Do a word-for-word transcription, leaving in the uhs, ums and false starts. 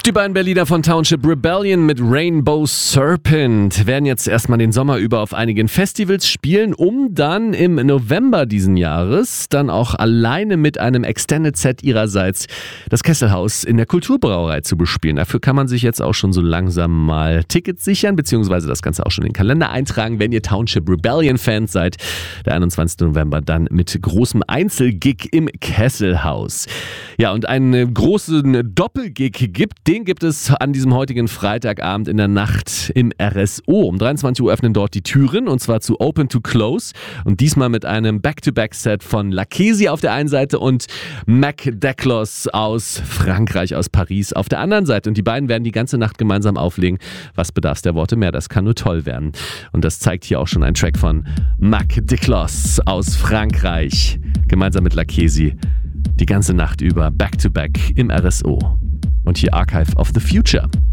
Die beiden Berliner von Township Rebellion mit Rainbow Serpent werden jetzt erstmal den Sommer über auf einigen Festivals spielen, um dann im November diesen Jahres dann auch alleine mit einem Extended Set ihrerseits das Kesselhaus in der Kulturbrauerei zu bespielen. Dafür kann man sich jetzt auch schon so langsam mal Tickets sichern, beziehungsweise das Ganze auch schon in den Kalender eintragen, wenn ihr Township Rebellion Fans seid. Der einundzwanzigsten November dann mit großem Einzelgig im Kesselhaus. Ja, und einen großen Doppelgig gibt, den gibt es an diesem heutigen Freitagabend in der Nacht im R S O. Um dreiundzwanzig Uhr öffnen dort die Türen, und zwar zu Open to Close. Und diesmal mit einem Back-to-Back-Set von Lakesi auf der einen Seite und Mac Declos aus Frankreich, aus Paris auf der anderen Seite. Und die beiden werden die ganze Nacht gemeinsam auflegen. Was bedarf der Worte mehr? Das kann nur toll werden. Und das zeigt hier auch schon ein Track von Mac Declos aus Frankreich. Gemeinsam mit Lakesi. Die ganze Nacht über Back-to-Back im R S O. Und hier Archive of the Future.